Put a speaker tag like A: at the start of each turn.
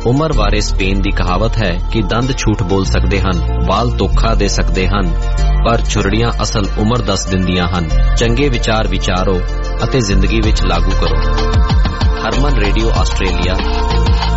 A: ਉਮਰ ਬਾਰੇ ਸਪੇਨ ਦੀ ਕਹਾਵਤ ਹੈ ਕਿ ਦੰਦ ਝੂਠ ਬੋਲ ਸਕਦੇ ਹਨ, ਵਾਲ ਧੋਖਾ ਦੇ ਸਕਦੇ ਹਨ, ਪਰ ਝੁਰੜੀਆਂ ਅਸਲ ਉਮਰ ਦੱਸ ਦਿੰਦੀਆਂ ਹਨ। ਚੰਗੇ ਵਿਚਾਰ ਵਿਚਾਰੋ ਅਤੇ ਜ਼ਿੰਦਗੀ ਵਿੱਚ ਲਾਗੂ ਕਰੋ। ਹਰਮਨ ਰੇਡੀਓ ਆਸਟ੍ਰੇਲੀਆ।